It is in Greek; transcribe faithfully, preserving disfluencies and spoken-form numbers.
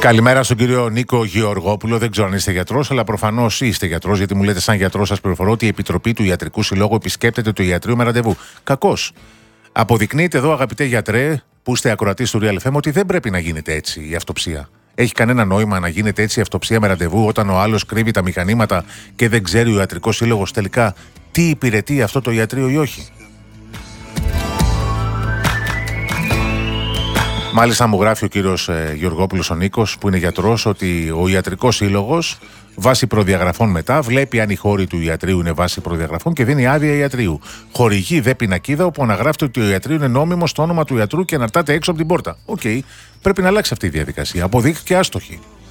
Καλημέρα στον κύριο Νίκο Γεωργόπουλο. Δεν ξέρω αν είστε γιατρός, αλλά προφανώς είστε γιατρός, γιατί μου λέτε σαν γιατρός σας πληροφορώ ότι η Επιτροπή του Ιατρικού Συλλόγου επισκέπτεται το ιατρείο με ραντεβού. Κακώς. Αποδεικνύεται εδώ, αγαπητέ γιατρέ, που είστε ακροατής του Real εφ εμ, ότι δεν πρέπει να γίνεται έτσι η αυτοψία. Έχει κανένα νόημα να γίνεται έτσι η αυτοψία με ραντεβού όταν ο άλλος κρύβει τα μηχανήματα και δεν ξέρει ο Ιατρικός Σύλλογος τελικά τι υπηρετεί αυτό το ιατρείο ή όχι? Μάλιστα, μου γράφει ο κύριος ε, Γεωργόπουλος ο Νίκος, που είναι γιατρός, ότι ο Ιατρικός Σύλλογος βάσει προδιαγραφών μετά βλέπει αν οι χώροι του ιατρείου είναι βάσει προδιαγραφών και δίνει άδεια ιατρείου. Χορηγεί δε πινακίδα όπου αναγράφεται ότι ο ιατρείο είναι νόμιμο στο όνομα του ιατρού και αναρτάται έξω από την πόρτα. Οκ, okay. Πρέπει να αλλάξει αυτή η διαδικασία. Αποδείχθηκε άστοχη.